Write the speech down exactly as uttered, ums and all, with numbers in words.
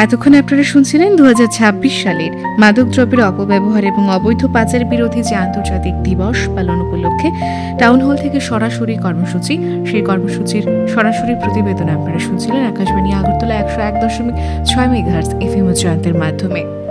এতক্ষণ আপনারা শুনছিলেন দু হাজার ছাব্বিশ সালের মাদকদ্রব্যের অপব্যবহার এবং অবৈধ পাচার বিরোধী যে আন্তর্জাতিক দিবস পালন উপলক্ষে টাউন হল থেকে সরাসরি কর্মসূচি। সেই কর্মসূচির সরাসরি প্রতিবেদন আপনারা শুনছিলেন আকাশবাণী আগরতলা একশো এক দশমিক ছয় মেগাহার্টজ এফএম জয়ন্তের মাধ্যমে।